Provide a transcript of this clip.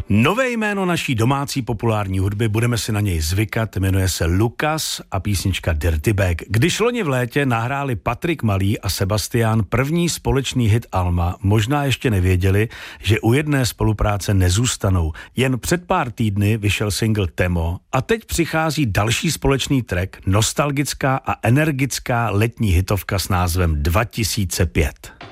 Nové jméno naší domácí populární hudby, budeme si na něj zvykat, jmenuje se Lukas a písnička Dirty Bag. Když loni v létě nahráli Patrik Malý a Sebastian první společný hit Alma, možná ještě nevěděli, že u jedné spolupráce nezůstanou. Jen před pár týdny vyšel single Temo a teď přichází další společný track, nostalgická a energická letní hitovka s názvem 2005.